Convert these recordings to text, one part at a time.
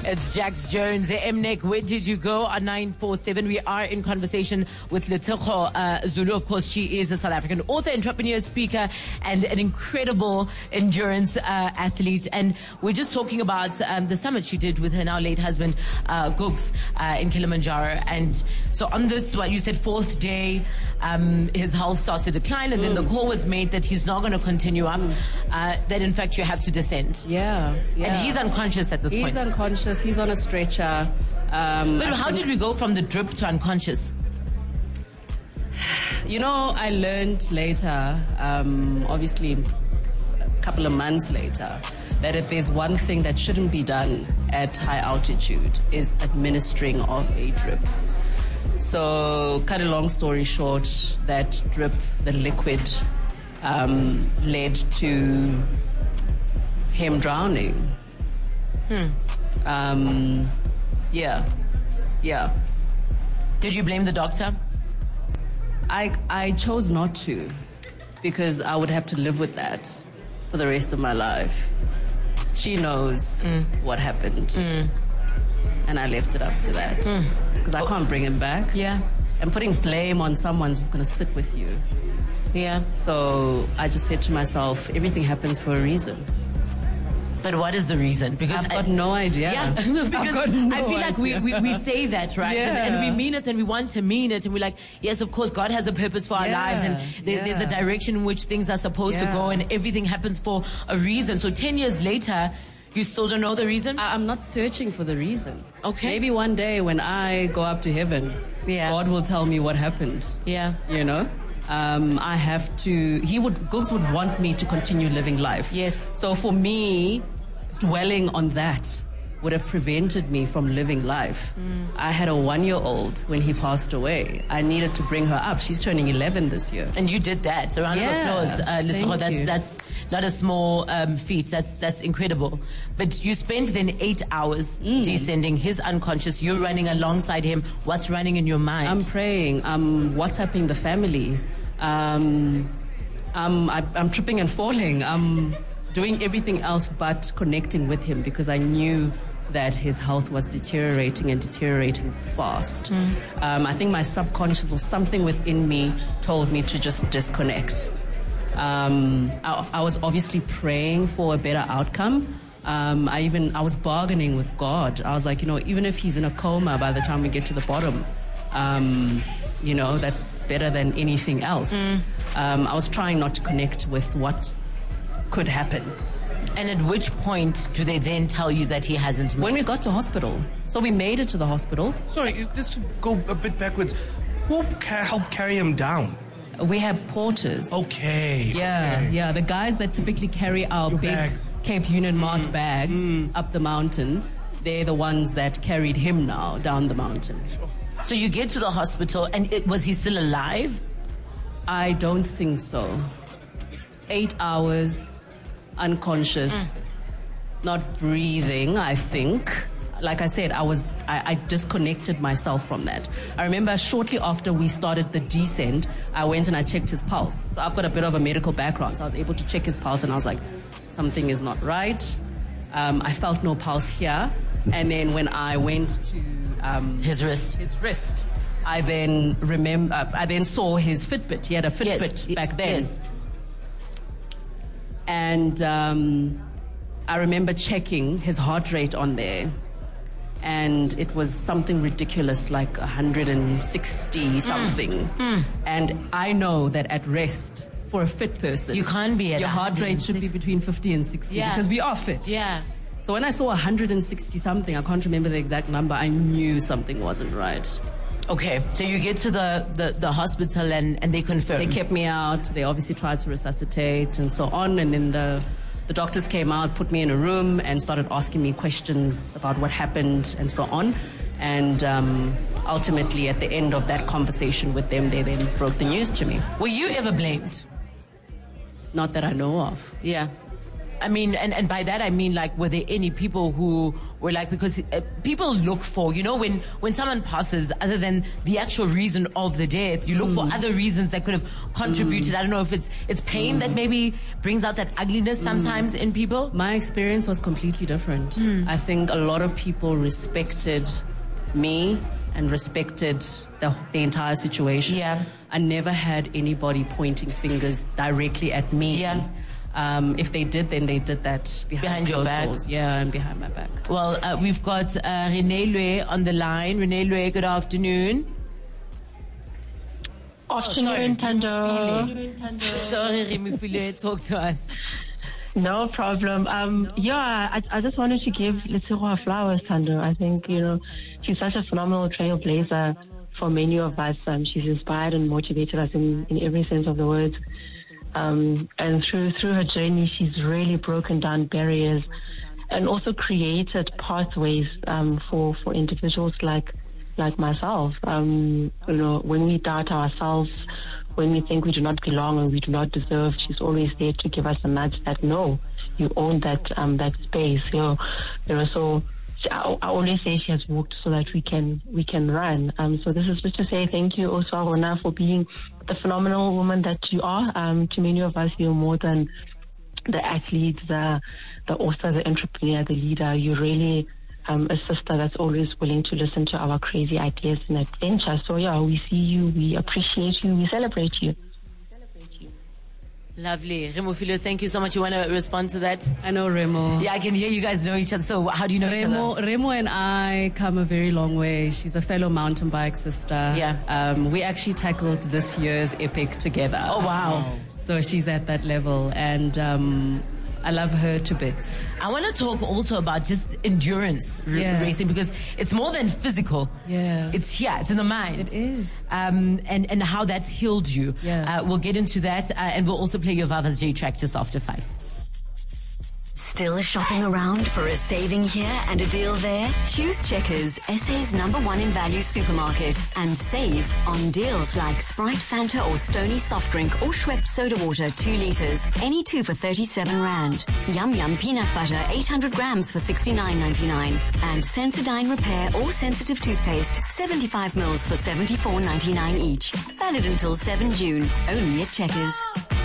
It's Jax Jones, Mnek. Where did you go on 947? We are in conversation with Letshego Zulu. Of course, she is a South African author, entrepreneur, speaker, and an incredible endurance athlete. And we're just talking about the summit she did with her now late husband, Googs, in Kilimanjaro. And so on this, what you said, fourth day, his health starts to decline, and then the call was made that he's not going to continue up, that in fact you have to descend. Yeah. And he's unconscious at this point. He's unconscious. He's on a stretcher. But how did we go from the drip to unconscious? You know, I learned later, obviously a couple of months later, that if there's one thing that shouldn't be done at high altitude is administering of a drip. So, cut a long story short, that drip, the liquid, led to him drowning. Yeah. Did you blame the doctor? I chose not to, because I would have to live with that for the rest of my life. She knows what happened. And I left it up to that. Because I can't bring him back. Yeah. And putting blame on someone's just going to sit with you. Yeah. So I just said to myself, everything happens for a reason. But what is the reason? Because I've got no idea. Yeah, because I feel like we say that, right? Yeah. And we mean it and we want to mean it. And we're like, yes, of course, God has a purpose for our lives. And there's a direction in which things are supposed to go. And everything happens for a reason. So 10 years later, you still don't know the reason? I'm not searching for the reason. Okay. Maybe one day when I go up to heaven, God will tell me what happened. Yeah. You know? I have to, Googs would want me to continue living life. Yes. So for me, dwelling on that would have prevented me from living life. I had a 1-year-old when he passed away. I needed to bring her up. She's turning 11 this year. And you did that. So round of applause. Letshego. That's not a small feat. That's incredible. But you spent then 8 hours descending. He's unconscious. You're running alongside him. What's running in your mind? I'm praying. I'm WhatsApping the family. I'm tripping and falling. I'm doing everything else but connecting with him, because I knew that his health was deteriorating fast. I think my subconscious or something within me told me to just disconnect. I was obviously praying for a better outcome. I was bargaining with God. I was like, even if he's in a coma by the time we get to the bottom, that's better than anything else. I was trying not to connect with what could happen. And at which point do they then tell you that he hasn't made When we got to hospital. So we made it to the hospital. Sorry, just to go a bit backwards, who helped carry him down? We have porters. Okay. Yeah. The guys that typically carry our big bags. Cape Union Mart bags up the mountain, they're the ones that carried him now down the mountain. So you get to the hospital, and was he still alive? I don't think so. 8 hours, unconscious, not breathing, I think. Like I said, I disconnected myself from that. I remember shortly after we started the descent, I went and I checked his pulse. So I've got a bit of a medical background, so I was able to check his pulse, and I was like, something is not right. I felt no pulse here. And then when I went to his wrist, I then saw his Fitbit. He had a Fitbit back then. Yes. And I remember checking his heart rate on there, and it was something ridiculous, like 160 something. And I know that at rest, for a fit person, you can't be at your heart rate should be between 50 and 60 because we are fit. Yeah. So when I saw 160 something, I can't remember the exact number, I knew something wasn't right. Okay, so you get to the hospital and they confirm. They kept me out. They obviously tried to resuscitate and so on. And then the doctors came out, put me in a room, and started asking me questions about what happened and so on. And ultimately, at the end of that conversation with them, they then broke the news to me. Were you ever blamed? Not that I know of. Yeah. I mean, and by that I mean, like, were there any people who were like, because people look for, you know, when someone passes, other than the actual reason of the death, you look for other reasons that could have contributed. I don't know if it's pain that maybe brings out that ugliness sometimes in people. My experience was completely different. I think a lot of people respected me and respected the entire situation. Yeah. I never had anybody pointing fingers directly at me. Yeah. If they did, then they did that behind your closed back. doors. Yeah, and behind my back. Well, we've got Renee Lue on the line. Renee Lue, good afternoon. Afternoon, Tando. Sorry, Remifile, talk to us. No problem. I just wanted to give Letshego flowers, Tando. I think, you know, she's such a phenomenal trailblazer for many of us. She's inspired and motivated us in every sense of the word. And through her journey, she's really broken down barriers and also created pathways for individuals like myself. You know, when we doubt ourselves, when we think we do not belong and we do not deserve, she's always there to give us a nudge that no, you own that space. You know, so I always say she has walked so that we can run. So this is just to say thank you also, Arona, for being the phenomenal woman that you are. To many of us, you're more than the athlete, the author, the entrepreneur, the leader. You're really a sister that's always willing to listen to our crazy ideas and adventure. So yeah, we see you, we appreciate you, we celebrate you. Lovely. Remo Filho, thank you so much. You want to respond to that? I know Remo. Yeah, I can hear you guys know each other. So how do you know each other? Remo and I come a very long way. She's a fellow mountain bike sister. Yeah. We actually tackled this year's Epic together. Oh, wow. So she's at that level, and I love her to bits. I want to talk also about just endurance racing, because it's more than physical. Yeah. It's in the mind. It is. And how that's healed you. Yeah. We'll get into that, and we'll also play your Vava's J track just after 5. Still shopping around for a saving here and a deal there? Choose Checkers, SA's #1 in value supermarket, and save on deals like Sprite, Fanta or Stony soft drink or Schweppes soda water 2 liters, any 2 for 37 Rand. Yum Yum peanut butter 800 grams for 69.99, and Sensodyne repair or sensitive toothpaste 75 mils for 74.99 each. Valid until 7 June, only at Checkers.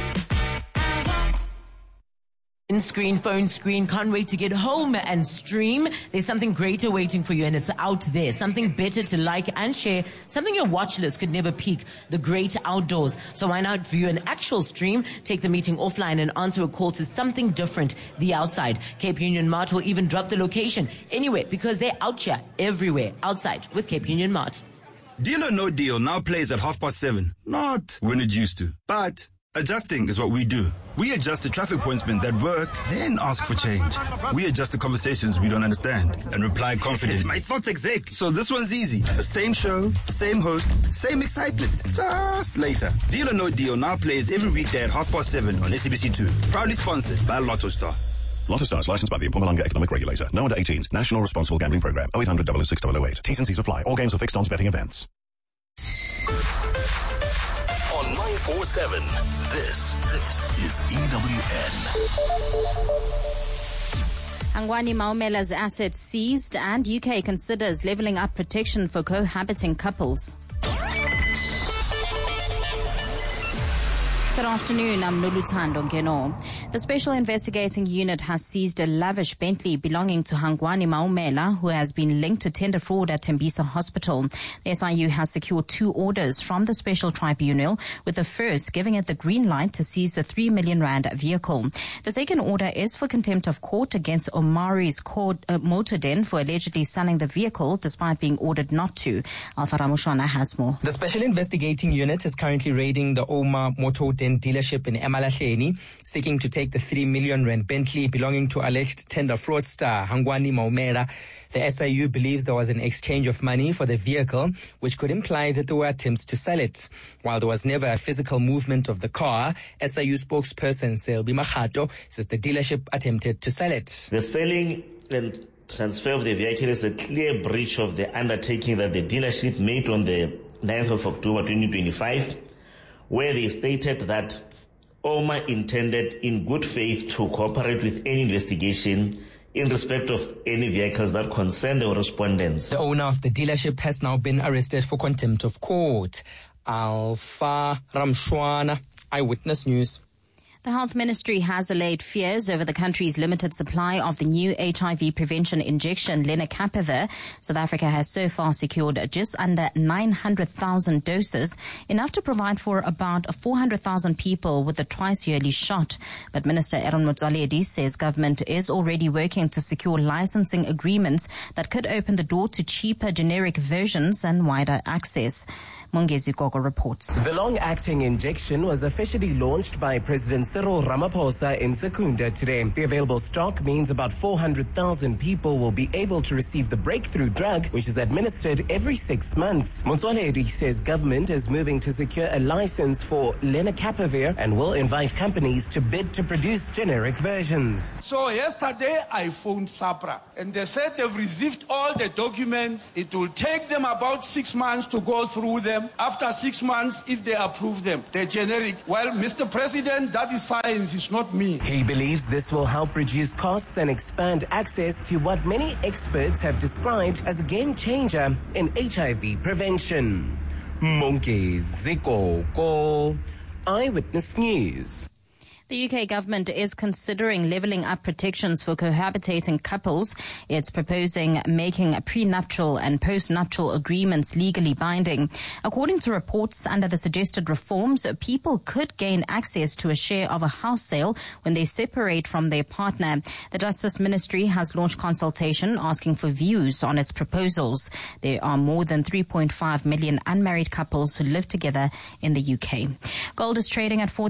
In-screen, phone screen, can't wait to get home and stream. There's something greater waiting for you, and it's out there. Something better to like and share. Something your watch list could never peak. The great outdoors. So why not view an actual stream, take the meeting offline, and answer a call to something different, the outside. Cape Union Mart will even drop the location anywhere, because they're out here everywhere, outside with Cape Union Mart. Deal or No Deal now plays at 7:30. Not when it used to, but adjusting is what we do. We adjust the traffic pointsmen that work, then ask for change. We adjust the conversations we don't understand and reply confidently. My thoughts exact. So this one's easy. The same show, same host, same excitement. Just later. Deal or No Deal now plays every weekday at 7:30 on SABC2. Proudly sponsored by Lotto Star. Lotto Star is licensed by the Mpumalanga Economic Regulator. No under 18s. National Responsible Gambling Program. 0800 006 008. T's and C's apply. All games are fixed odds betting events. On 947, this is EWN. Hangwani Maumela's assets seized, and UK considers levelling up protection for cohabiting couples. Good afternoon, I'm Noluthando Ngeno. The Special Investigating Unit has seized a lavish Bentley belonging to Hangwani Maumela, who has been linked to tender fraud at Tembisa Hospital. The SIU has secured 2 orders from the Special Tribunal, with the first giving it the green light to seize the 3 million rand vehicle. The second order is for contempt of court against Omari's Motor Den for allegedly selling the vehicle despite being ordered not to. Alpha Ramushwana has more. The Special Investigating Unit is currently raiding the Omar Motor Den dealership in Emalahleni, seeking to take the 3 million rand Bentley belonging to alleged tender fraudster Hangwani Maumela. The SIU believes there was an exchange of money for the vehicle, which could imply that there were attempts to sell it. While there was never a physical movement of the car, SIU spokesperson Selby Mahato says the dealership attempted to sell it. The selling and transfer of the vehicle is a clear breach of the undertaking that the dealership made on the 9th of October 2025, where they stated that OMA intended in good faith to cooperate with any investigation in respect of any vehicles that concern the respondents. The owner of the dealership has now been arrested for contempt of court. Alpha Ramshwana, Eyewitness News. The Health Ministry has allayed fears over the country's limited supply of the new HIV prevention injection lenacapavir. South Africa has so far secured just under 900,000 doses, enough to provide for about 400,000 people with the twice-yearly shot. But Minister Aaron Motsoaledi says government is already working to secure licensing agreements that could open the door to cheaper generic versions and wider access. Mongezi Gogo reports. The long-acting injection was officially launched by President Cyril Ramaphosa in Secunda today. The available stock means about 400,000 people will be able to receive the breakthrough drug, which is administered every 6 months. Motsoaledi says government is moving to secure a license for lenacapavir and will invite companies to bid to produce generic versions. So yesterday I phoned SAPRA and they said they've received all the documents. It will take them about 6 months to go through them. After 6 months, if they approve them, they're generic. Well, Mr. President, that is science, it's not me. He believes this will help reduce costs and expand access to what many experts have described as a game changer in HIV prevention. Mongezi Gogo, Eyewitness News. The UK government is considering levelling up protections for cohabitating couples. It's proposing making prenuptial and postnuptial agreements legally binding. According to reports, under the suggested reforms, people could gain access to a share of a house sale when they separate from their partner. The Justice Ministry has launched consultation asking for views on its proposals. There are more than 3.5 million unmarried couples who live together in the UK. Gold is trading at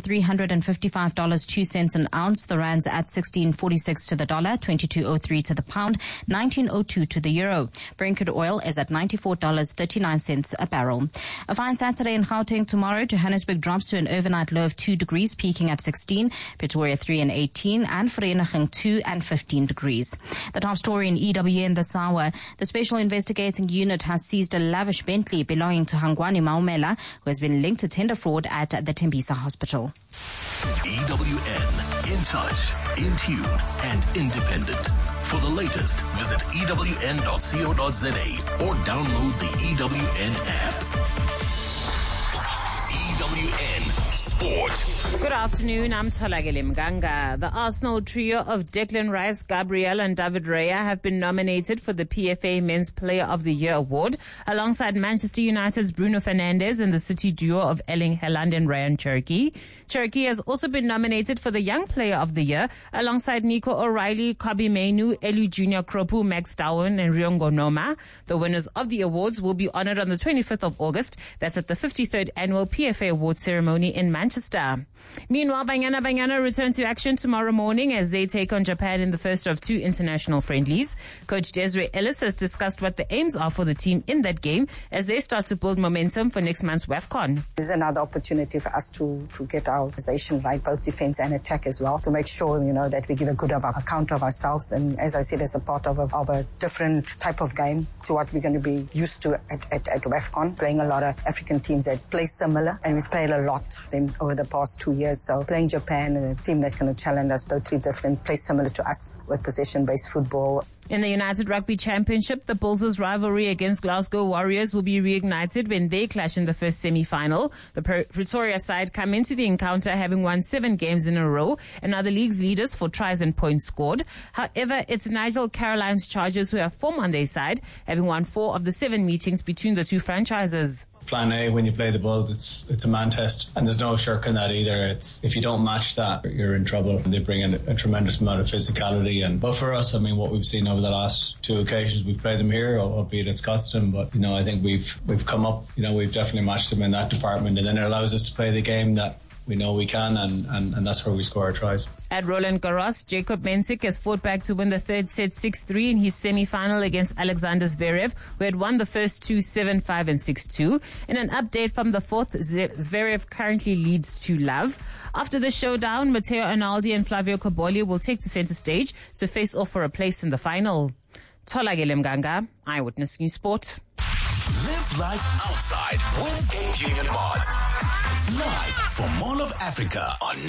$4,355.02 an ounce. The rand's at 16.46 to the dollar, 22.03 to the pound, 19.02 to the euro. Brent crude oil is at $94.39 a barrel. A fine Saturday in Gauteng tomorrow. Johannesburg drops to an overnight low of 2 degrees, peaking at 16. Pretoria 3 and 18, and Vereeniging 2 and 15 degrees. The top story in EWN this hour: the Special Investigating Unit has seized a lavish Bentley belonging to Hangwani Maumela, who has been linked to tender fraud at the Tembisa Hospital. EWN, in touch, in tune, and independent. For the latest, visit ewn.co.za or download the EWN app. EWN Sport. Good afternoon, I'm Tolagele Mganga. The Arsenal trio of Declan Rice, Gabriel and David Raya have been nominated for the PFA Men's Player of the Year award, alongside Manchester United's Bruno Fernandes and the City duo of Erling Haaland and Ryan Cherki. Cherki has also been nominated for the Young Player of the Year, alongside Nico O'Reilly, Kobe Mainu, Eli Junior Kropu, Max Darwin and Riongo Noma. The winners of the awards will be honored on the 25th of August. That's at the 53rd Annual PFA Award ceremony in Manchester. Meanwhile, Banyana return to action tomorrow morning as they take on Japan in the first of 2 international friendlies. Coach Desiree Ellis has discussed what the aims are for the team in that game as they start to build momentum for next month's WAFCON. There's another opportunity for us to get our position right, both defense and attack as well, to make sure, that we give a good account of ourselves. And as I said, as a part of a different type of game to what we're going to be used to at WAFCON, playing a lot of African teams that play similar, and we've played a lot of them over the past 2 years. So playing Japan, a team that's going to challenge us, totally different, play similar to us with possession-based football. In the United Rugby Championship, the Bulls' rivalry against Glasgow Warriors will be reignited when they clash in the first semi-final. The Pretoria side come into the encounter having won 7 games in a row and are the league's leaders for tries and points scored. However, it's Nigel Caroline's Chargers who have form on their side, having won 4 of the 7 meetings between the two franchises. Plan A, when you play the Bulls, it's a man test, and there's no shirk in that either. If you don't match that, you're in trouble. They bring in a tremendous amount of physicality, but for us, what we've seen over the last 2 occasions, we've played them here, albeit at Scotstoun, but I think we've come up. We've definitely matched them in that department, and then it allows us to play the game that we know we can, and that's where we score our tries. At Roland Garros, Jacob Mensik has fought back to win the third set 6-3 in his semi-final against Alexander Zverev, who had won the first 2 7-5 and 6-2. In an update from the fourth, Zverev currently leads 2-love. After the showdown, Matteo Arnaldi and Flavio Cobolli will take the center stage to face off for a place in the final. Tolagele Mganga, Eyewitness News Sport. Live Live Outside with KG and Mod. Live from Mall of Africa on